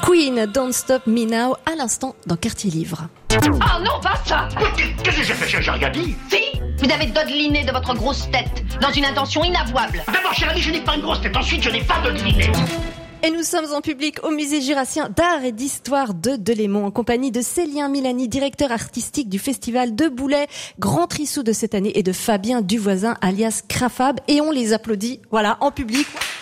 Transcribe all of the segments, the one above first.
Queen, Don't Stop Me Now, à l'instant dans Quartier Livre. Ah non, pas ça! Qu'est-ce que j'ai fait? J'ai rien dit. Si! Vous avez dodeliné de votre grosse tête, dans une intention inavouable. D'abord, cher ami, je n'ai pas une grosse tête. Ensuite, je n'ai pas dodeliné. Et nous sommes en public au Musée Jurassien d'Art et d'Histoire de Delémont, en compagnie de Célien Milani, directeur artistique du Festival de Boulay, grand trissou de cette année, et de Fabien Duvoisin, alias Crafab. Et on les applaudit, voilà, en public.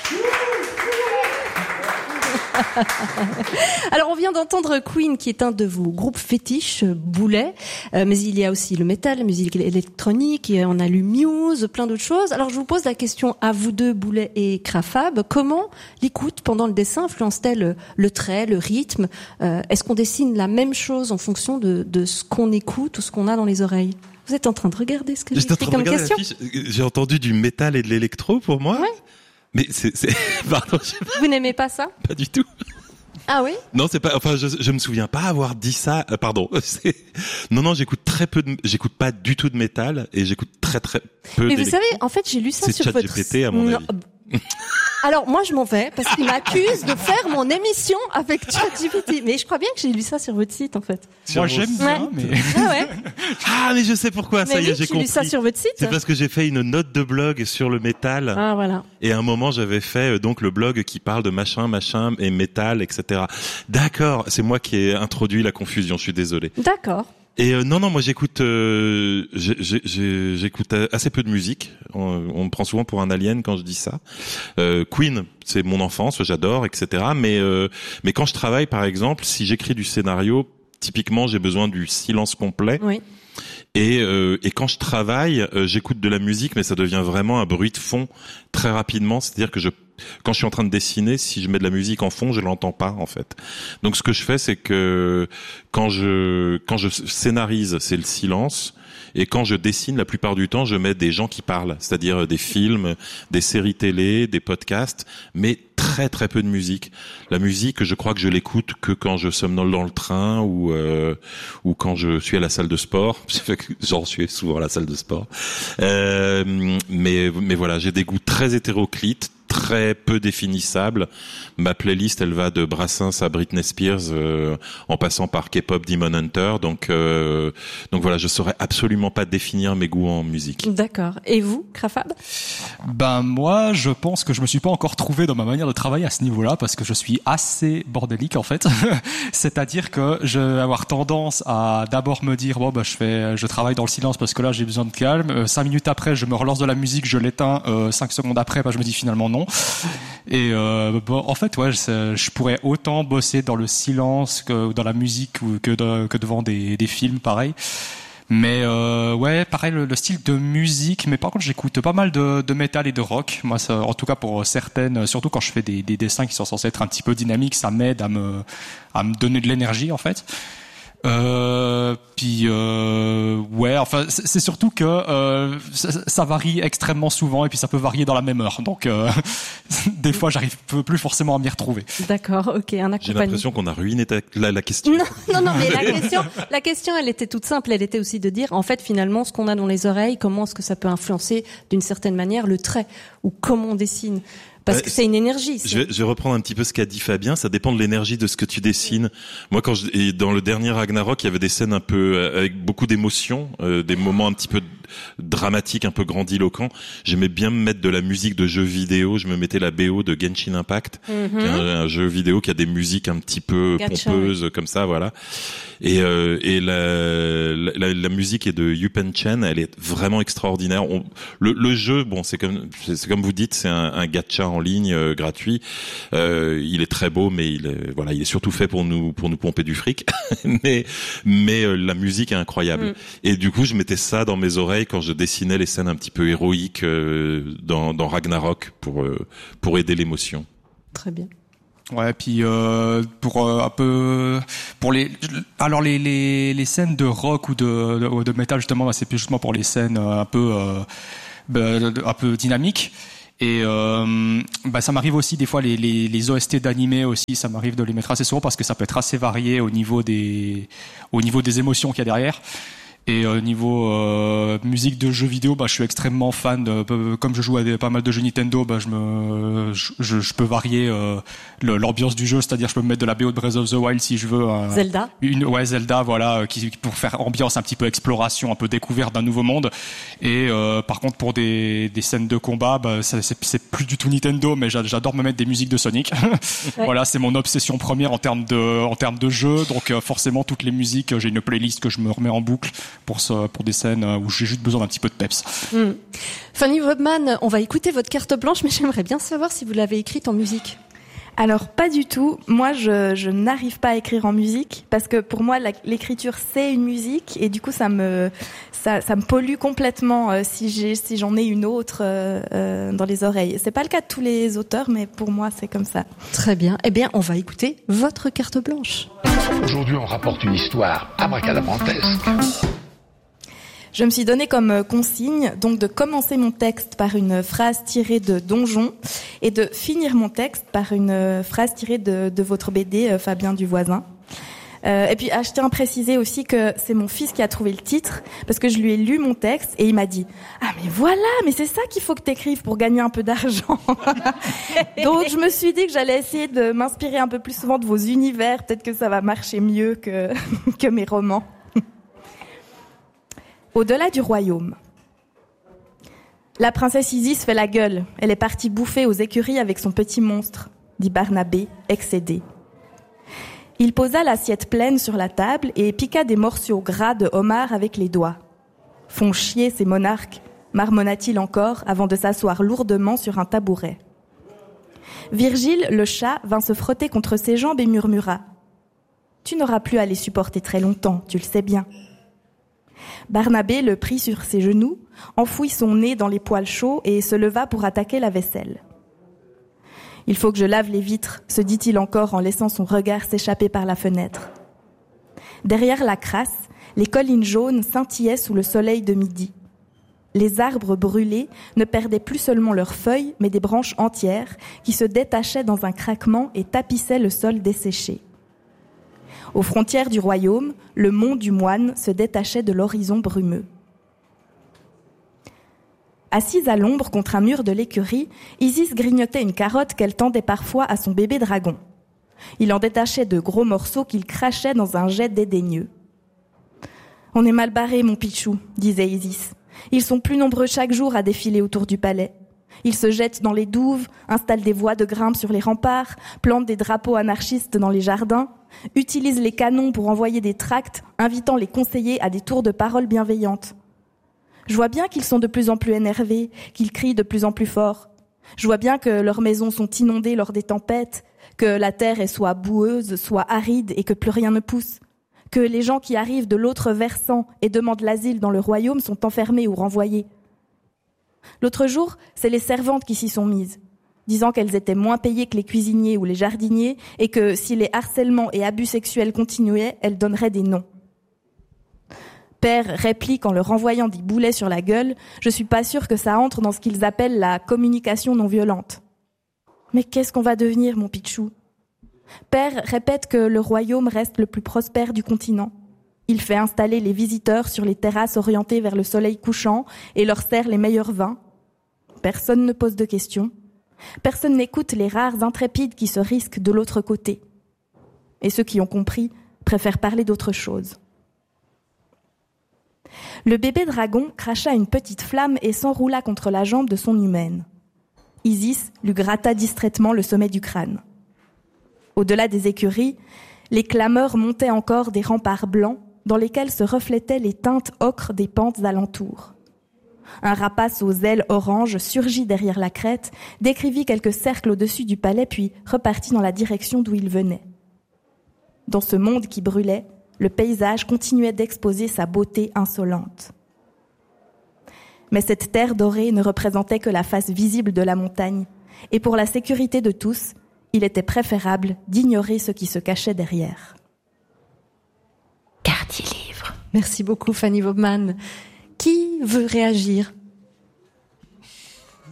Alors on vient d'entendre Queen, qui est un de vos groupes fétiches, Boulay, mais il y a aussi le métal, la musique électronique, et on a lu Muse, plein d'autres choses. Alors je vous pose la question à vous deux, Boulay et Crafab, comment l'écoute pendant le dessin influence-t-elle le trait, le rythme? Est-ce qu'on dessine la même chose en fonction de ce qu'on écoute ou ce qu'on a dans les oreilles? Vous êtes en train de regarder ce que j'ai écrit comme question? J'ai entendu du métal et de l'électro pour moi. Ouais. Mais c'est... Pardon, Vous n'aimez pas ça? pas du tout. Ah oui? Non, c'est pas. Enfin, je me souviens pas avoir dit ça. Pardon. Non, j'écoute très peu j'écoute pas du tout de métal et j'écoute très peu. Mais vous savez, en fait, j'ai lu ça sur votre. C'est ChatGPT à mon avis. Alors moi je m'en vais parce qu'il m'accuse de faire mon émission avec ChatGPT. Mais je crois bien que j'ai lu ça sur votre site en fait. Moi j'aime bien, Ouais. mais... Ah ouais. Ah, mais je sais pourquoi. Ça Mais y est, oui, j'ai tu compris. lu ça sur votre site. C'est parce que j'ai fait une note de blog sur le métal. Ah voilà. Et à un moment, j'avais fait donc le blog qui parle de machin et métal, etc. D'accord, c'est moi qui ai introduit la confusion. Je suis désolé. D'accord. Et non, moi j'écoute, j'écoute assez peu de musique. On me prend souvent pour un alien quand je dis ça. Queen, c'est mon enfance, j'adore, etc. Mais quand je travaille, par exemple, si j'écris du scénario, typiquement, j'ai besoin du silence complet. Oui. Et quand je travaille, j'écoute de la musique, mais ça devient vraiment un bruit de fond très rapidement. C'est-à-dire que quand je suis en train de dessiner, si je mets de la musique en fond, je l'entends pas en fait. Donc ce que je fais, c'est que quand je scénarise, c'est le silence. Et quand je dessine, la plupart du temps, je mets des gens qui parlent, c'est-à-dire des films, des séries télé, des podcasts, mais très peu de musique. La musique, je crois que je l'écoute que quand je somnole dans le train ou quand je suis à la salle de sport. J'en suis souvent à la salle de sport. Mais voilà, j'ai des goûts très hétéroclites, très peu définissables. Ma playlist, elle va de Brassens à Britney Spears, en passant par K-pop, Demon Hunter. Donc voilà, je saurais absolument pas définir mes goûts en musique. D'accord. Et vous, Crafab? Ben moi, je pense que je me suis pas encore trouvé dans ma manière de travailler à ce niveau-là parce que je suis assez bordélique en fait. C'est-à-dire que je vais avoir tendance à d'abord me dire bon je travaille dans le silence parce que là j'ai besoin de calme. 5 minutes après, je me relance de la musique, je l'éteins. 5 secondes après, je me dis finalement non. Et en fait, ouais, je pourrais autant bosser dans le silence que dans la musique ou que devant des films, pareil. Mais ouais, pareil le style de musique. Mais par contre, j'écoute pas mal de métal et de rock. Moi, ça, en tout cas pour certaines, surtout quand je fais des dessins qui sont censés être un petit peu dynamiques, ça m'aide à me donner de l'énergie en fait. Puis ouais, enfin c'est surtout que ça varie extrêmement souvent et puis ça peut varier dans la même heure. Donc des fois j'arrive plus forcément à m'y retrouver. D'accord, ok, un accompagnement. J'ai l'impression qu'on a ruiné la question. Non, mais la question, elle était toute simple. Elle était aussi de dire, en fait, finalement, ce qu'on a dans les oreilles, comment est-ce que ça peut influencer d'une certaine manière le trait ou comment on dessine. Parce que c'est une énergie. Je vais reprendre un petit peu ce qu'a dit Fabien. Ça dépend de l'énergie de ce que tu dessines. Moi, et dans le dernier Ragnarok, il y avait des scènes un peu avec beaucoup d'émotions, des moments un petit peu dramatiques, un peu grandiloquents. J'aimais bien me mettre de la musique de jeux vidéo. Je me mettais la BO de Genshin Impact, qui est un jeu vidéo qui a des musiques un petit peu pompeuses comme ça, voilà. Et la musique est de Yupen Chen. Elle est vraiment extraordinaire. Le jeu, bon, c'est comme vous dites, c'est un gacha en ligne gratuit. Il est très beau, mais il est surtout fait pour nous pomper du fric. mais la musique est incroyable. Et du coup, je mettais ça dans mes oreilles quand je dessinais les scènes un petit peu héroïques dans Ragnarok pour aider l'émotion. Très bien. Ouais, puis pour un peu pour les scènes de rock ou de métal justement, c'est plus justement pour les scènes un peu dynamiques. Et ça m'arrive aussi des fois les OST d'animé aussi, ça m'arrive de les mettre assez souvent parce que ça peut être assez varié au niveau des émotions qu'il y a derrière. Et niveau musique de jeux vidéo, je suis extrêmement fan. Comme je joue à pas mal de jeux Nintendo, je peux varier l'ambiance du jeu, c'est-à-dire je peux me mettre de la BO de Breath of the Wild si je veux. Zelda. Zelda, voilà, pour faire ambiance un petit peu exploration, un peu découverte d'un nouveau monde. Et par contre, pour des scènes de combat, c'est plus du tout Nintendo, mais j'adore me mettre des musiques de Sonic. Ouais. Voilà, c'est mon obsession première en termes de jeu. Donc forcément, toutes les musiques, j'ai une playlist que je me remets en boucle pour des scènes où j'ai juste besoin d'un petit peu de peps. Fanny Wobman, on va écouter votre carte blanche, mais j'aimerais bien savoir si vous l'avez écrite en musique. Alors pas du tout. Moi, je n'arrive pas à écrire en musique parce que pour moi, l'écriture c'est une musique et du coup ça me pollue complètement si j'en ai une autre dans les oreilles. C'est pas le cas de tous les auteurs, mais pour moi c'est comme ça. Très bien. Eh bien, on va écouter votre carte blanche. Aujourd'hui, on rapporte une histoire abracadabrantesque. Je me suis donné comme consigne donc de commencer mon texte par une phrase tirée de Donjon et de finir mon texte par une phrase tirée de votre BD Fabien Duvoisin. Et puis je tiens à préciser aussi que c'est mon fils qui a trouvé le titre parce que je lui ai lu mon texte et il m'a dit « Ah mais voilà, mais c'est ça qu'il faut que t'écrives pour gagner un peu d'argent !» Donc je me suis dit que j'allais essayer de m'inspirer un peu plus souvent de vos univers, peut-être que ça va marcher mieux que mes romans. Au-delà du royaume. La princesse Isis fait la gueule. Elle est partie bouffer aux écuries avec son petit monstre, dit Barnabé, excédé. Il posa l'assiette pleine sur la table et piqua des morceaux gras de homard avec les doigts. Font chier ces monarques, marmonna-t-il encore avant de s'asseoir lourdement sur un tabouret. Virgile, le chat, vint se frotter contre ses jambes et murmura « Tu n'auras plus à les supporter très longtemps, tu le sais bien. » Barnabé le prit sur ses genoux, enfouit son nez dans les poils chauds et se leva pour attaquer la vaisselle. « Il faut que je lave les vitres », se dit-il encore en laissant son regard s'échapper par la fenêtre. Derrière la crasse, les collines jaunes scintillaient sous le soleil de midi. Les arbres brûlés ne perdaient plus seulement leurs feuilles, mais des branches entières qui se détachaient dans un craquement et tapissaient le sol desséché. Aux frontières du royaume, le mont du Moine se détachait de l'horizon brumeux. Assise à l'ombre contre un mur de l'écurie, Isis grignotait une carotte qu'elle tendait parfois à son bébé dragon. Il en détachait de gros morceaux qu'il crachait dans un jet dédaigneux. « On est mal barré, mon Pichou, » disait Isis. « Ils sont plus nombreux chaque jour à défiler autour du palais. Ils se jettent dans les douves, installent des voies de grimpe sur les remparts, plantent des drapeaux anarchistes dans les jardins, utilisent les canons pour envoyer des tracts, invitant les conseillers à des tours de parole bienveillantes. Je vois bien qu'ils sont de plus en plus énervés, qu'ils crient de plus en plus fort. Je vois bien que leurs maisons sont inondées lors des tempêtes, que la terre est soit boueuse, soit aride et que plus rien ne pousse, que les gens qui arrivent de l'autre versant et demandent l'asile dans le royaume sont enfermés ou renvoyés. L'autre jour, c'est les servantes qui s'y sont mises, disant qu'elles étaient moins payées que les cuisiniers ou les jardiniers et que si les harcèlements et abus sexuels continuaient, elles donneraient des noms. Père réplique en le renvoyant des boulets sur la gueule, je suis pas sûre que ça entre dans ce qu'ils appellent la communication non violente. Mais qu'est-ce qu'on va devenir, mon Pichou ? Père répète que le royaume reste le plus prospère du continent. Il fait installer les visiteurs sur les terrasses orientées vers le soleil couchant et leur sert les meilleurs vins. Personne ne pose de questions. Personne n'écoute les rares intrépides qui se risquent de l'autre côté. Et ceux qui ont compris préfèrent parler d'autre chose. Le bébé dragon cracha une petite flamme et s'enroula contre la jambe de son humaine. Isis lui gratta distraitement le sommet du crâne. Au-delà des écuries, les clameurs montaient encore des remparts blancs dans lesquels se reflétaient les teintes ocres des pentes alentours. Un rapace aux ailes oranges surgit derrière la crête, décrivit quelques cercles au-dessus du palais, puis repartit dans la direction d'où il venait. Dans ce monde qui brûlait, le paysage continuait d'exposer sa beauté insolente. Mais cette terre dorée ne représentait que la face visible de la montagne, et pour la sécurité de tous, il était préférable d'ignorer ce qui se cachait derrière. Cardi-livre. Merci beaucoup, Fanny Wobman. Qui veut réagir ? Quelqu'un ?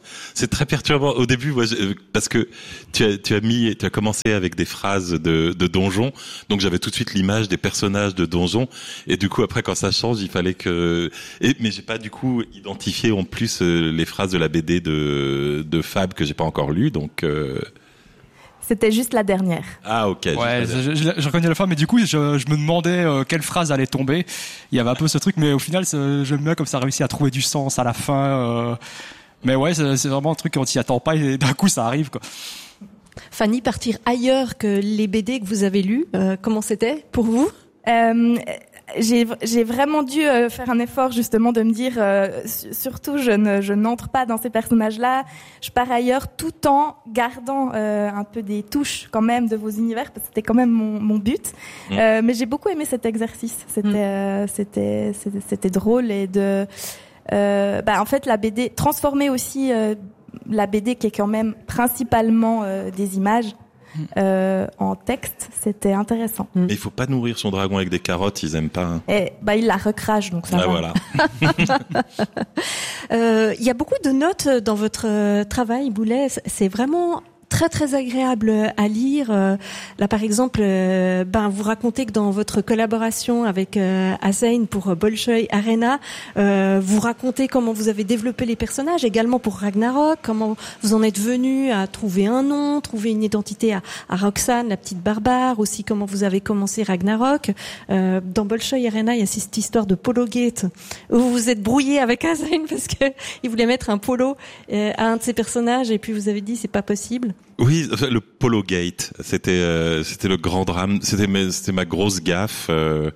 C'est très perturbant au début, moi, parce que tu as commencé avec des phrases de donjon, donc j'avais tout de suite l'image des personnages de donjon, et du coup après quand ça change, il fallait mais j'ai pas du coup identifié en plus les phrases de la BD de Fab que j'ai pas encore lu, donc. C'était juste la dernière. Ah ok. Ouais, je reconnais la fin, mais du coup je me demandais quelle phrase allait tomber. Il y avait un peu ce truc, mais au final j'aime bien comme ça réussi à trouver du sens à la fin. Mais ouais, c'est vraiment un truc quand on s'y attend pas et d'un coup ça arrive quoi. Fanny, partir ailleurs que les BD que vous avez lus, comment c'était pour vous? J'ai vraiment dû faire un effort justement de me dire surtout je n'entre pas dans ces personnages-là, je pars ailleurs tout en gardant un peu des touches quand même de vos univers parce que c'était quand même mon but. Mais j'ai beaucoup aimé cet exercice. C'était drôle et en fait la BD transformer aussi la BD qui est quand même principalement des images. En texte, c'était intéressant. Mais il faut pas nourrir son dragon avec des carottes, ils aiment pas. Hein. Et il la recrache, donc ça va. Voilà. Il y a beaucoup de notes dans votre travail, Boulet. C'est vraiment très très agréable à lire. Là par exemple, vous racontez que dans votre collaboration avec Hassen pour Bolshoi Arena, vous racontez comment vous avez développé les personnages, également pour Ragnarok, comment vous en êtes venu à trouver un nom, trouver une identité à Roxane, la petite barbare, aussi comment vous avez commencé Ragnarok. Dans Bolshoi Arena, il y a cette histoire de Polo Gate où vous vous êtes brouillé avec Hassen parce que il voulait mettre un polo à un de ses personnages et puis vous avez dit c'est pas possible. Oui, le Polo Gate, c'était le grand drame, c'était ma grosse gaffe.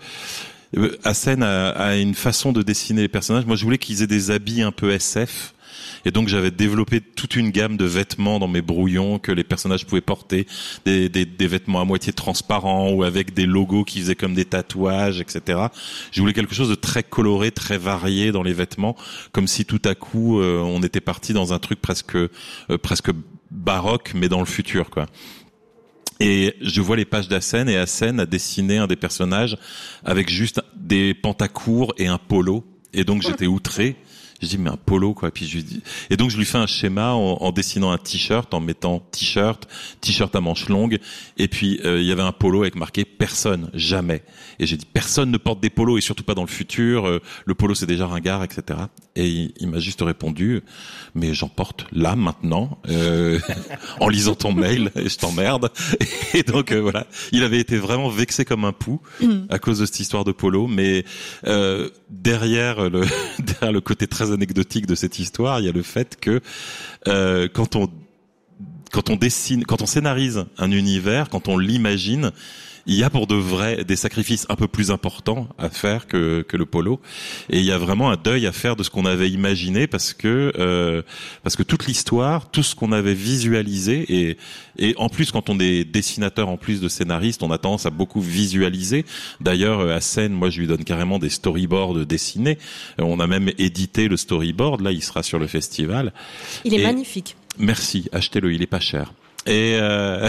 Hassen a une façon de dessiner les personnages. Moi, je voulais qu'ils aient des habits un peu SF. Et donc j'avais développé toute une gamme de vêtements dans mes brouillons que les personnages pouvaient porter, des vêtements à moitié transparents ou avec des logos qui faisaient comme des tatouages, etc. Je voulais quelque chose de très coloré, très varié dans les vêtements, comme si tout à coup on était parti dans un truc presque baroque, mais dans le futur, quoi. Et je vois les pages d'Hassen, et Hassen a dessiné un des personnages avec juste des pantacourts et un polo. Et donc j'étais outré. Je dis mais un polo quoi, puis je lui dis, et donc je lui fais un schéma en dessinant un t-shirt, en mettant t-shirt à manches longues, et puis il y avait un polo avec marqué personne, jamais, et j'ai dit personne ne porte des polos et surtout pas dans le futur, le polo c'est déjà ringard, etc. Et il m'a juste répondu mais j'en porte là maintenant en lisant ton mail et je t'emmerde. Et donc voilà, il avait été vraiment vexé comme un pou à cause de cette histoire de polo, mais derrière le côté très anecdotique de cette histoire, il y a le fait que quand on dessine, quand on scénarise un univers, quand on l'imagine, il y a pour de vrai des sacrifices un peu plus importants à faire que le polo, et il y a vraiment un deuil à faire de ce qu'on avait imaginé parce que toute l'histoire, tout ce qu'on avait visualisé, et en plus quand on est dessinateur en plus de scénariste, on a tendance à beaucoup visualiser. D'ailleurs Hassen, moi je lui donne carrément des storyboards dessinés, on a même édité le storyboard, là il sera sur le festival. Il est magnifique. Merci, achetez-le, il est pas cher. Et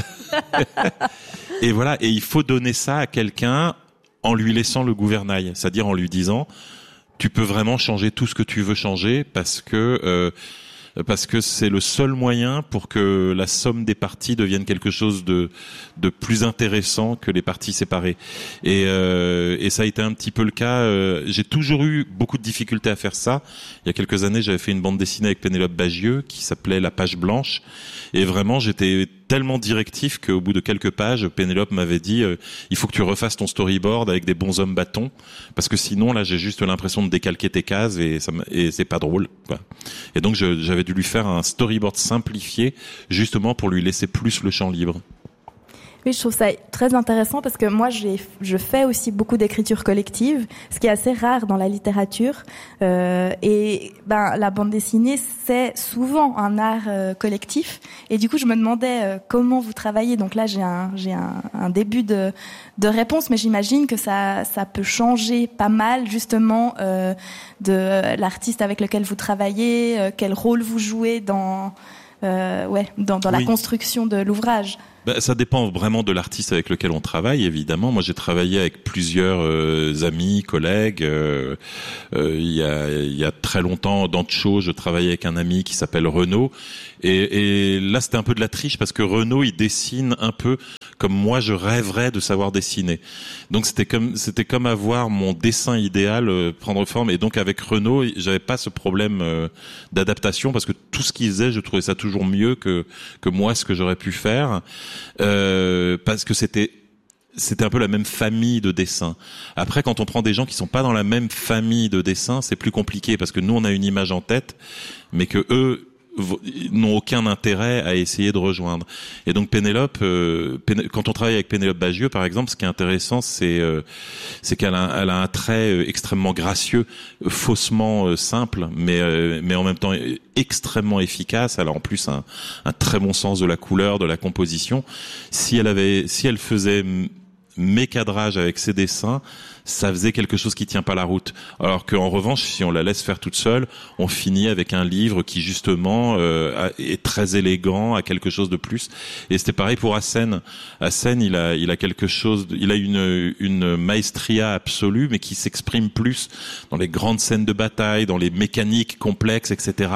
et voilà, et il faut donner ça à quelqu'un en lui laissant le gouvernail, c'est-à-dire en lui disant tu peux vraiment changer tout ce que tu veux changer parce que c'est le seul moyen pour que la somme des parties devienne quelque chose de plus intéressant que les parties séparées. Et ça a été un petit peu le cas. J'ai toujours eu beaucoup de difficultés à faire ça. Il y a quelques années, j'avais fait une bande dessinée avec Pénélope Bagieux qui s'appelait La Page Blanche. Et vraiment, j'étais tellement directif qu'au bout de quelques pages, Pénélope m'avait dit il faut que tu refasses ton storyboard avec des bonshommes bâtons parce que sinon là j'ai juste l'impression de décalquer tes cases et c'est pas drôle, quoi. Et donc j'avais dû lui faire un storyboard simplifié justement pour lui laisser plus le champ libre. Oui, je trouve ça très intéressant parce que moi, je fais aussi beaucoup d'écriture collective, ce qui est assez rare dans la littérature. Et la bande dessinée, c'est souvent un art collectif. Et du coup, je me demandais comment vous travaillez. Donc là, j'ai un début de réponse, mais j'imagine que ça peut changer pas mal justement de l'artiste avec lequel vous travaillez, quel rôle vous jouez dans la construction de l'ouvrage. Ça dépend vraiment de l'artiste avec lequel on travaille, évidemment. Moi, j'ai travaillé avec plusieurs amis, collègues. Il y a très longtemps, dans Tcho, je travaillais avec un ami qui s'appelle Renaud. Et là, c'était un peu de la triche parce que Renaud, il dessine un peu comme moi, je rêverais de savoir dessiner. Donc c'était comme avoir mon dessin idéal prendre forme. Et donc avec Renaud, j'avais pas ce problème d'adaptation parce que tout ce qu'il faisait, je trouvais ça toujours mieux que moi, ce que j'aurais pu faire, parce que c'était un peu la même famille de dessin. Après, quand on prend des gens qui sont pas dans la même famille de dessin, c'est plus compliqué parce que nous, on a une image en tête, mais que eux n'ont aucun intérêt à essayer de rejoindre. Et donc Pénélope, quand on travaille avec Pénélope Bagieux, par exemple, ce qui est intéressant, c'est qu'elle a un trait extrêmement gracieux, faussement simple, mais en même temps extrêmement efficace. Elle a en plus un très bon sens de la couleur, de la composition. Si elle faisait mes cadrages avec ses dessins, ça faisait quelque chose qui tient pas la route. Alors qu'en revanche, si on la laisse faire toute seule, on finit avec un livre qui justement est très élégant, a quelque chose de plus. Et c'était pareil pour Hassen. Hassen, il a quelque chose, il a une maestria absolue, mais qui s'exprime plus dans les grandes scènes de bataille, dans les mécaniques complexes, etc.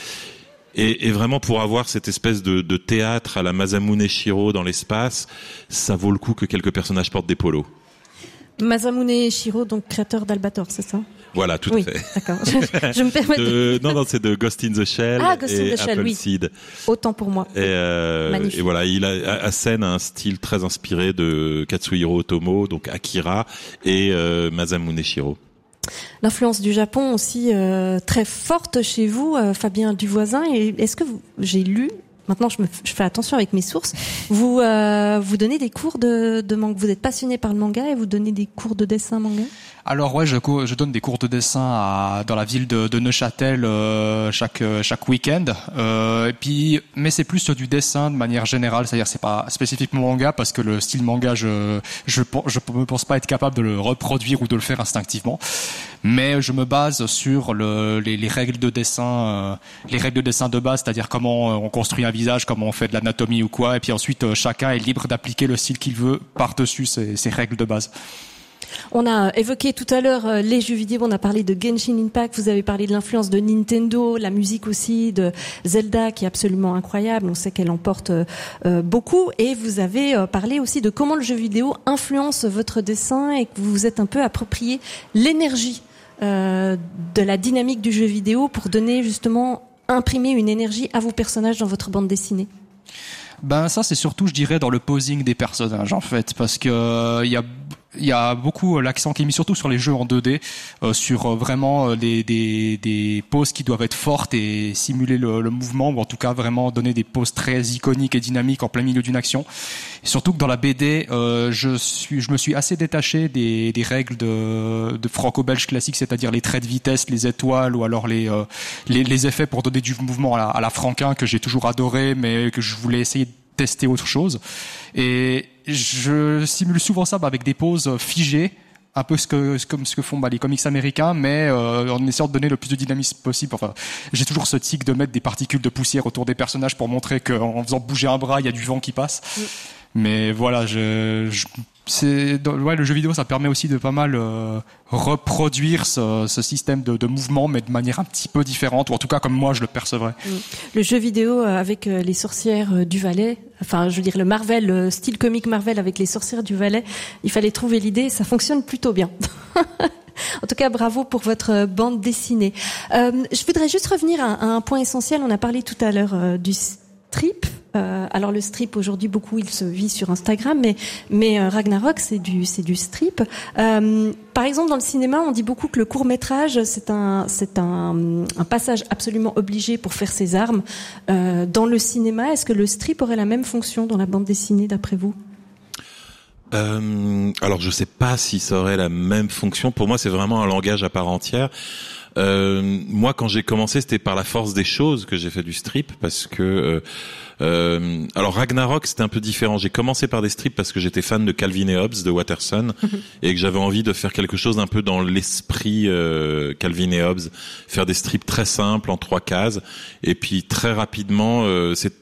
Et vraiment, pour avoir cette espèce de théâtre à la Masamune Shirow dans l'espace, ça vaut le coup que quelques personnages portent des polos. Masamune Shirow, donc créateur d'Albator, c'est ça? Voilà, tout à fait. D'accord. Je me permets Non, c'est de Ghost in the Shell et Appleseed. Autant pour moi. Et voilà, Hassen a un style très inspiré de Katsuhiro Otomo, donc Akira, et Masamune Shirow. L'influence du Japon aussi très forte chez vous, Fabien Duvoisin. Et est-ce que j'ai lu, maintenant je fais attention avec mes sources, vous donnez des cours de manga, vous êtes passionné par le manga et vous donnez des cours de dessin manga? Alors ouais, je donne des cours de dessin dans la ville de Neuchâtel chaque week-end. Et puis, mais c'est plus du dessin de manière générale, c'est-à-dire c'est pas spécifiquement manga parce que le style manga, je me pense pas être capable de le reproduire ou de le faire instinctivement. Mais je me base sur les règles de dessin, de base, c'est-à-dire comment on construit un visage, comment on fait de l'anatomie ou quoi. Et puis ensuite, chacun est libre d'appliquer le style qu'il veut par-dessus ces règles de base. On a évoqué tout à l'heure les jeux vidéo, on a parlé de Genshin Impact, vous avez parlé de l'influence de Nintendo, la musique aussi, de Zelda qui est absolument incroyable, on sait qu'elle emporte beaucoup, et vous avez parlé aussi de comment le jeu vidéo influence votre dessin et que vous vous êtes un peu approprié l'énergie de la dynamique du jeu vidéo pour donner justement, imprimer une énergie à vos personnages dans votre bande dessinée. Ben ça c'est surtout, je dirais, dans le posing des personnages en fait, parce que il y a beaucoup l'accent qui est mis surtout sur les jeux en 2D, sur vraiment des poses qui doivent être fortes et simuler le mouvement, ou en tout cas vraiment donner des poses très iconiques et dynamiques en plein milieu d'une action. Et surtout que dans la BD, je me suis assez détaché des règles de franco-belge classique, c'est-à-dire les traits de vitesse, les étoiles, ou alors les effets pour donner du mouvement à la Franquin, que j'ai toujours adoré, mais que je voulais essayer de tester autre chose. Et je simule souvent ça avec des poses figées, un peu comme ce que font les comics américains, mais en essayant de donner le plus de dynamisme possible. Enfin, j'ai toujours ce tic de mettre des particules de poussière autour des personnages pour montrer qu'en faisant bouger un bras, il y a du vent qui passe. Mais voilà, le jeu vidéo, ça permet aussi de pas mal reproduire ce système de mouvement, mais de manière un petit peu différente, ou en tout cas comme moi je le percevrais. Le jeu vidéo avec les sorcières du Valais, enfin je veux dire le Marvel, le style comique Marvel avec les sorcières du Valais, il fallait trouver l'idée, ça fonctionne plutôt bien. En tout cas, bravo pour votre bande dessinée. Je voudrais juste revenir à un point essentiel, on a parlé tout à l'heure du strip. Alors le strip aujourd'hui beaucoup il se vit sur Instagram, mais Ragnarok c'est du strip. Par exemple dans le cinéma on dit beaucoup que le court métrage c'est un passage absolument obligé pour faire ses armes. Dans le cinéma, est-ce que le strip aurait la même fonction dans la bande dessinée d'après vous? Alors je sais pas si ça aurait la même fonction. Pour moi c'est vraiment un langage à part entière. Moi, quand j'ai commencé, c'était par la force des choses que j'ai fait du strip, parce que alors Ragnarok, c'était un peu différent. J'ai commencé par des strips parce que j'étais fan de Calvin et Hobbes de Watterson et que j'avais envie de faire quelque chose un peu dans l'esprit Calvin et Hobbes, faire des strips très simples en 3 cases. Et puis très rapidement, c'est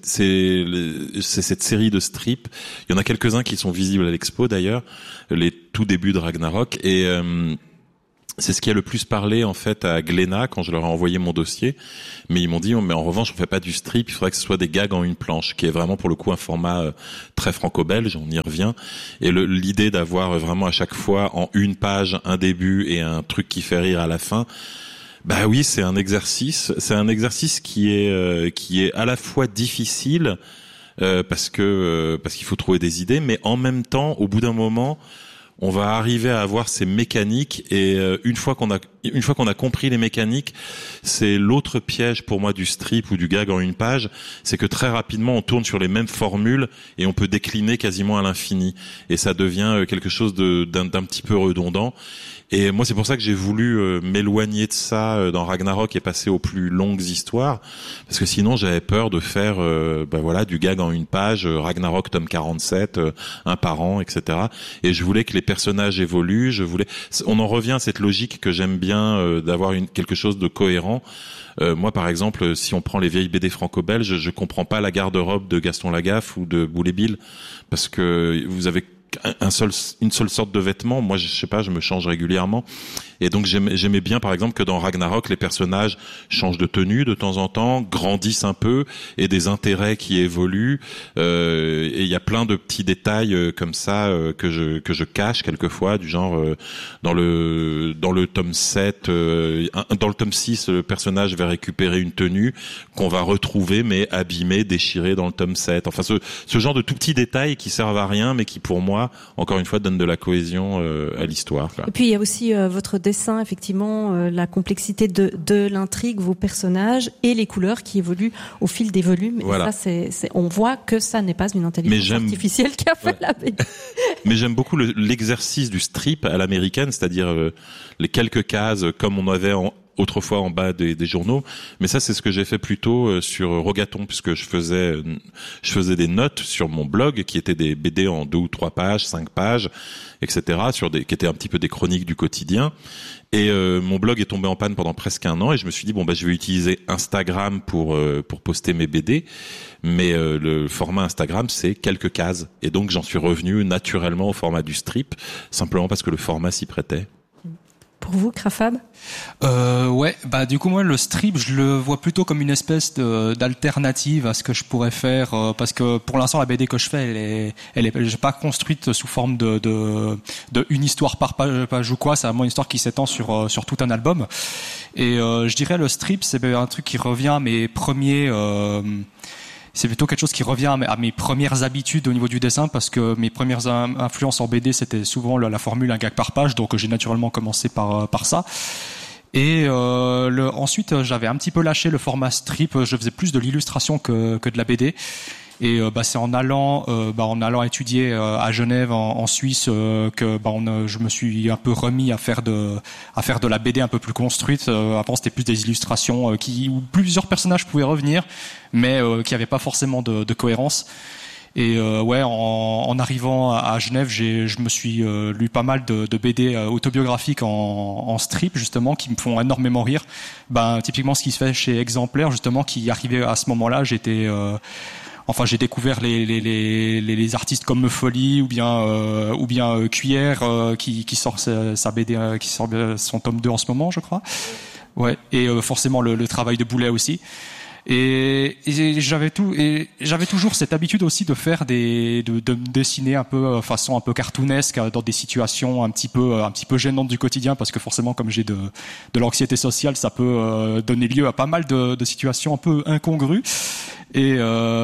cette série de strips. Il y en a quelques-uns qui sont visibles à l'expo d'ailleurs, les tout débuts de Ragnarok, et c'est ce qui a le plus parlé en fait à Glénat quand je leur ai envoyé mon dossier. Mais ils m'ont dit, mais en revanche on fait pas du strip, il faudrait que ce soit des gags en une planche, qui est vraiment pour le coup un format très franco-belge, on y revient. Et l'idée d'avoir vraiment à chaque fois en une page un début et un truc qui fait rire à la fin, bah oui, c'est un exercice qui est à la fois difficile parce qu'il faut trouver des idées, mais en même temps au bout d'un moment on va arriver à avoir ces mécaniques, et une fois qu'on a compris les mécaniques, c'est l'autre piège pour moi du strip ou du gag en une page, c'est que très rapidement on tourne sur les mêmes formules et on peut décliner quasiment à l'infini, et ça devient quelque chose d'un petit peu redondant. Et moi, c'est pour ça que j'ai voulu m'éloigner de ça dans Ragnarok et passer aux plus longues histoires, parce que sinon j'avais peur de faire du gag en une page, Ragnarok tome 47, un par an, etc. Et je voulais que les personnages évoluent, on en revient à cette logique que j'aime bien, d'avoir quelque chose de cohérent. Moi, par exemple, si on prend les vieilles BD franco-belges, je comprends pas la garde-robe de Gaston Lagaffe ou de Boulet Bill, parce que vous avez une seule sorte de vêtements. Moi, je sais pas, je me change régulièrement. Et donc, j'aimais bien, par exemple, que dans Ragnarok, les personnages changent de tenue de temps en temps, grandissent un peu, et des intérêts qui évoluent. Et il y a plein de petits détails comme ça que je cache quelquefois, du genre dans le tome 7, dans le tome 6, le personnage va récupérer une tenue qu'on va retrouver mais abîmée, déchirée dans le tome 7. Enfin, ce genre de tout petits détails qui servent à rien, mais qui pour moi, encore une fois, donnent de la cohésion à l'histoire, quoi. Et puis il y a aussi votre dessin, effectivement, la complexité de l'intrigue, vos personnages et les couleurs qui évoluent au fil des volumes. Voilà. Et ça, on voit que ça n'est pas une intelligence artificielle qui a fait la BD. Mais j'aime beaucoup l'exercice du strip à l'américaine, c'est-à-dire les quelques cases comme on avait autrefois en bas des journaux, mais ça c'est ce que j'ai fait plutôt sur Rogaton, puisque je faisais des notes sur mon blog qui étaient des BD en 2 ou 3 pages, 5 pages, etc., qui étaient un petit peu des chroniques du quotidien. Et mon blog est tombé en panne pendant presque 1 an, et je me suis dit je vais utiliser Instagram pour poster mes BD, mais le format Instagram c'est quelques cases, et donc j'en suis revenu naturellement au format du strip, simplement parce que le format s'y prêtait. Pour vous, Crafab? Ouais, du coup moi le strip je le vois plutôt comme une espèce d'alternative à ce que je pourrais faire, parce que pour l'instant la BD que je fais elle est pas construite sous forme de une histoire par page ou quoi, c'est vraiment une histoire qui s'étend sur tout un album. Et je dirais le strip c'est un truc qui revient à mes premiers c'est plutôt quelque chose qui revient à mes premières habitudes au niveau du dessin, parce que mes premières influences en BD c'était souvent la formule un gag par page, donc j'ai naturellement commencé par ça. Et ensuite j'avais un petit peu lâché le format strip, je faisais plus de l'illustration que de la BD. Et c'est en allant étudier à Genève en Suisse que je me suis un peu remis à faire de la BD un peu plus construite. Avant c'était plus des illustrations où plusieurs personnages pouvaient revenir, mais qui n'avaient pas forcément de cohérence. Et en arrivant à Genève, je me suis lu pas mal de BD autobiographiques en strip justement, qui me font énormément rire. Typiquement ce qui se fait chez Exemplaire justement, qui arrivait à ce moment-là, j'ai découvert les artistes comme Folly ou bien Cuillère qui sort sa BD, qui sort son tome 2 en ce moment, je crois. Ouais, et forcément le travail de Boulet aussi. Et j'avais toujours cette habitude aussi de faire de dessiner un peu façon un peu cartoonesque dans des situations un petit peu gênantes du quotidien, parce que forcément comme j'ai de l'anxiété sociale, ça peut donner lieu à pas mal de situations un peu incongrues. Et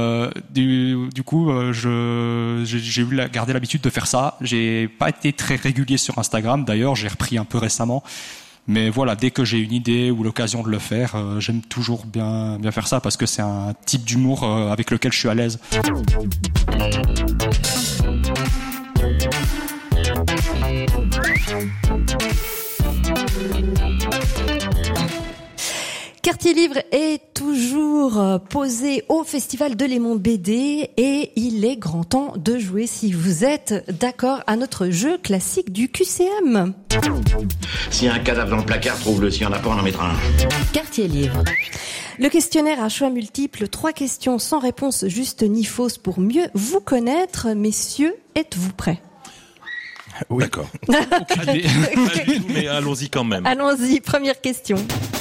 du coup j'ai gardé l'habitude de faire ça. J'ai pas été très régulier sur Instagram d'ailleurs, j'ai repris un peu récemment. Mais voilà, dès que j'ai une idée ou l'occasion de le faire, j'aime toujours bien faire ça, parce que c'est un type d'humour avec lequel je suis à l'aise. Quartier Livre est toujours posé au Festival de Léman BD et il est grand temps de jouer, si vous êtes d'accord, à notre jeu classique du QCM. S'il y a un cadavre dans le placard, trouve-le. S'il n'y en a pas, on en mettra un. Quartier Livre. Le questionnaire à choix multiples, 3 questions sans réponse juste ni fausse pour mieux vous connaître. Messieurs, êtes-vous prêts ? Oui. D'accord. Pas du tout, mais allons-y quand même. Allons-y, première question.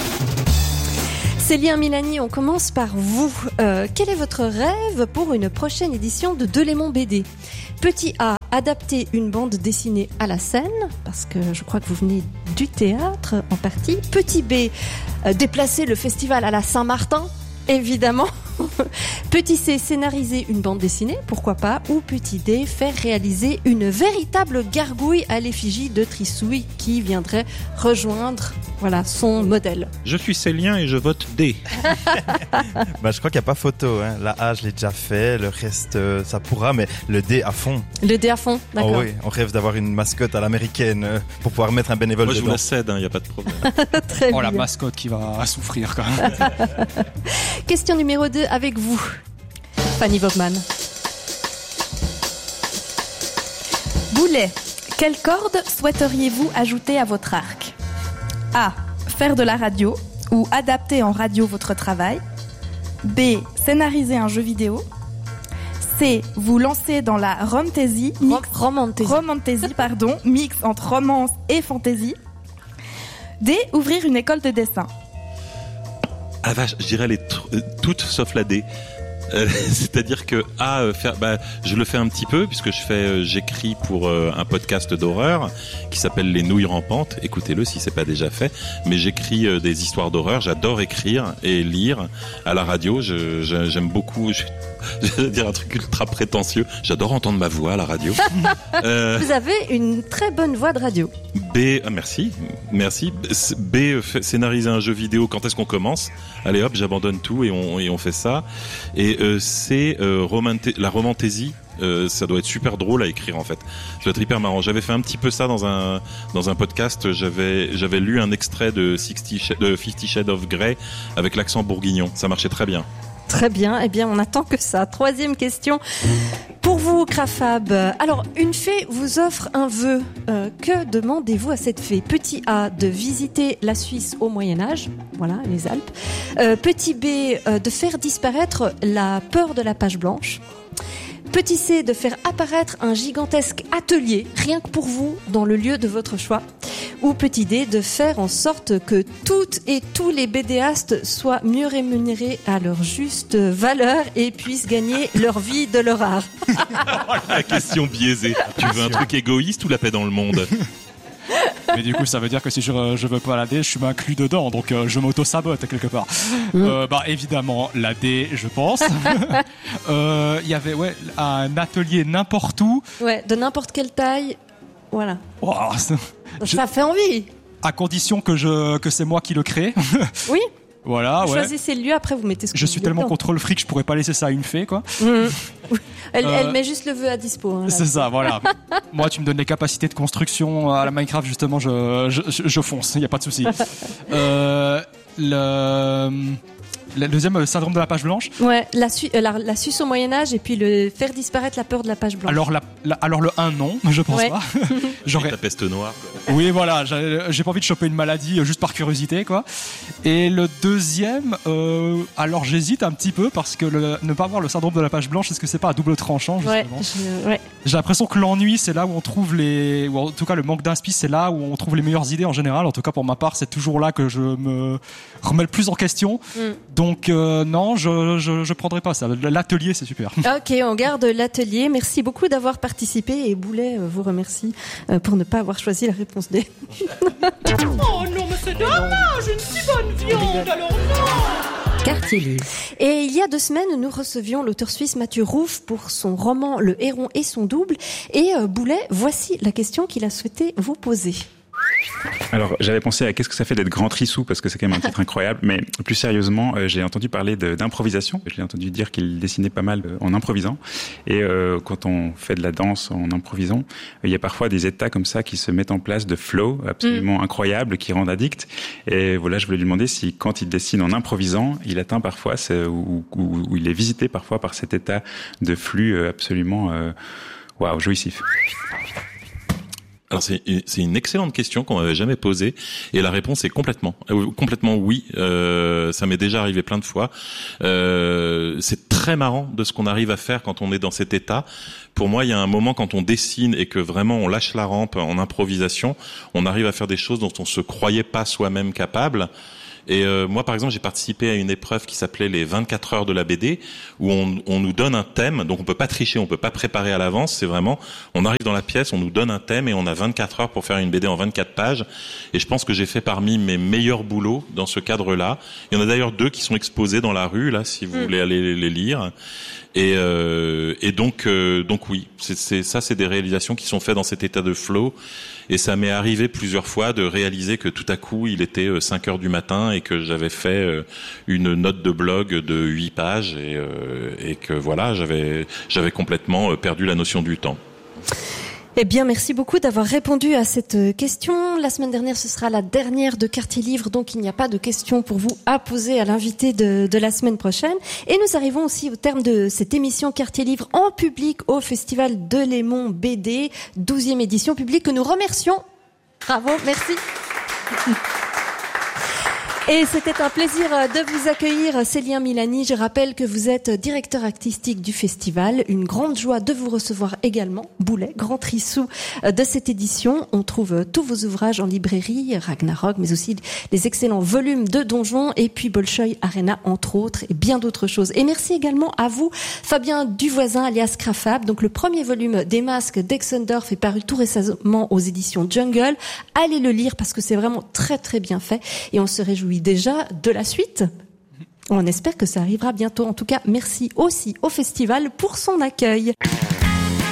Célia Milani, on commence par vous. Quel est votre rêve pour une prochaine édition de Delémont BD ? Petit A, adapter une bande dessinée à la scène, parce que je crois que vous venez du théâtre en partie. Petit B, déplacer le festival à la Saint-Martin, évidemment. Petit C, scénariser une bande dessinée, pourquoi pas. Ou petit D, faire réaliser une véritable gargouille à l'effigie de Trissouille qui viendrait rejoindre son modèle. Je suis Célien et je vote D. Je crois qu'il n'y a pas photo. Hein. La A, je l'ai déjà fait. Le reste, ça pourra, mais le D à fond. Le D à fond, d'accord. Oh oui, on rêve d'avoir une mascotte à l'américaine pour pouvoir mettre un bénévole dedans. Moi, je vous la cède, il n'y a pas de problème. Très bien. La mascotte qui va souffrir quand même. Question numéro 2 avec vous, Fanny Vogtman. Boulet, quelle corde souhaiteriez-vous ajouter à votre arc ? A. Faire de la radio ou adapter en radio votre travail. B. Scénariser un jeu vidéo. C. Vous lancer dans la romantasy, mix entre romance et fantasy. D. Ouvrir une école de dessin. Ah vache, je dirais toutes sauf la D. C'est-à-dire que je le fais un petit peu puisque j'écris pour un podcast d'horreur qui s'appelle Les Nouilles Rampantes. Écoutez-le si c'est pas déjà fait. Mais j'écris des histoires d'horreur. J'adore écrire et lire à la radio. J'aime beaucoup. Je vais dire un truc ultra prétentieux. J'adore entendre ma voix à la radio. Vous avez une très bonne voix de radio. Merci. B, scénariser un jeu vidéo. Quand est-ce qu'on commence ? Allez hop, j'abandonne tout et on fait ça. Et C, la romantasy. Ça doit être super drôle à écrire en fait. Ça doit être hyper marrant. J'avais fait un petit peu ça dans un podcast. J'avais lu un extrait de 50 Shades of Grey avec l'accent bourguignon. Ça marchait très bien. Très bien, eh bien on attend que ça. 3e question pour vous, Crafab. Alors, une fée vous offre un vœu. Que demandez-vous à cette fée ? Petit A, de visiter la Suisse au Moyen-Âge, voilà, les Alpes. Petit B, de faire disparaître la peur de la page blanche. Petit C, de faire apparaître un gigantesque atelier, rien que pour vous, dans le lieu de votre choix. Ou petit D, de faire en sorte que toutes et tous les BDastes soient mieux rémunérés à leur juste valeur et puissent gagner leur vie de leur art. La question biaisée. Tu veux un truc égoïste ou la paix dans le monde ? Mais du coup, ça veut dire que si je veux pas la D, je suis inclus dedans, donc je m'auto-sabote quelque part. Évidemment, la D, je pense. Il y avait un atelier n'importe où. Ouais, de n'importe quelle taille. Voilà. Wow, ça fait envie. À condition que c'est moi qui le crée. Oui. Voilà, vous choisissez le lieu, après vous mettez ce que je vous suis voulez tellement dedans. contre le fric, je pourrais pas laisser ça à une fée, quoi. Elle met juste le vœu à dispo. Hein, c'est ça, voilà. Moi, tu me donnes les capacités de construction à la Minecraft, justement, je fonce, il y a pas de souci. Le deuxième, le syndrome de la page blanche. Ouais, la Suisse au Moyen-Âge et puis le faire disparaître la peur de la page blanche. Alors le 1, non, je pense pas. J'aurais la peste noire. Quoi. Oui, voilà, j'ai pas envie de choper une maladie juste par curiosité, quoi. Et le deuxième, alors j'hésite un petit peu parce que ne pas avoir le syndrome de la page blanche, est-ce que c'est pas à double tranchant, justement? J'ai l'impression que l'ennui, c'est là où on trouve ou en tout cas le manque d'inspi, c'est là où on trouve les meilleures idées en général. En tout cas, pour ma part, c'est toujours là que je me remets le plus en question. Donc non, je prendrai pas ça. L'atelier, c'est super. Ok, on garde l'atelier. Merci beaucoup d'avoir participé et Boulet vous remercie pour ne pas avoir choisi la réponse D. Oh non, mais c'est dommage, une si bonne viande, alors non. Quartier Livre. Et il y a 2 semaines, nous recevions l'auteur suisse Mathieu Rouff pour son roman Le Héron et son double. Et Boulet, voici la question qu'il a souhaité vous poser. Alors, j'avais pensé à qu'est-ce que ça fait d'être Grand Trissou, parce que c'est quand même un titre incroyable, mais plus sérieusement, j'ai entendu parler d'improvisation. Je l'ai entendu dire qu'il dessinait pas mal en improvisant. Et quand on fait de la danse en improvisant, il y a parfois des états comme ça qui se mettent en place de flow absolument incroyables, qui rendent addict. Et voilà, je voulais lui demander si quand il dessine en improvisant, il atteint parfois, ou il est visité parfois par cet état de flux absolument jouissif. Alors c'est une excellente question qu'on m'avait jamais posée et la réponse est complètement oui. Ça m'est déjà arrivé plein de fois. C'est très marrant de ce qu'on arrive à faire quand on est dans cet état. Pour moi, il y a un moment quand on dessine et que vraiment on lâche la rampe en improvisation, on arrive à faire des choses dont on se croyait pas soi-même capable. Et moi, par exemple, j'ai participé à une épreuve qui s'appelait les 24 heures de la BD, où on nous donne un thème, donc on peut pas tricher, on peut pas préparer à l'avance, c'est vraiment, on arrive dans la pièce, on nous donne un thème et on a 24 heures pour faire une BD en 24 pages. Et je pense que j'ai fait parmi mes meilleurs boulots dans ce cadre-là. Il y en a d'ailleurs 2 qui sont exposés dans la rue, là, si vous voulez aller les lire. Et donc oui, c'est des réalisations qui sont faites dans cet état de flow. Et ça m'est arrivé plusieurs fois de réaliser que tout à coup, il était 5 heures du matin et que j'avais fait une note de blog de 8 pages et que voilà, j'avais complètement perdu la notion du temps. Eh bien, merci beaucoup d'avoir répondu à cette question. La semaine dernière, ce sera la dernière de Quartier Livre, donc il n'y a pas de questions pour vous à poser à l'invité de la semaine prochaine. Et nous arrivons aussi au terme de cette émission Quartier Livre en public au Festival de Lémont BD, 12e édition publique que nous remercions. Bravo, merci. Et c'était un plaisir de vous accueillir, Célien Milani. Je rappelle que vous êtes directeur artistique du festival. Une grande joie de vous recevoir également. Boulet, Grand Trissou de cette édition. On trouve tous vos ouvrages en librairie, Ragnarok, mais aussi les excellents volumes de Donjons et puis Bolshoi Arena, entre autres, et bien d'autres choses. Et merci également à vous, Fabien Duvoisin, alias Crafab. Donc le premier volume des masques d'Exendorf est paru tout récemment aux éditions Jungle. Allez le lire parce que c'est vraiment très très bien fait et on se réjouit déjà de la suite. On espère que ça arrivera bientôt. En tout cas, merci aussi au festival pour son accueil.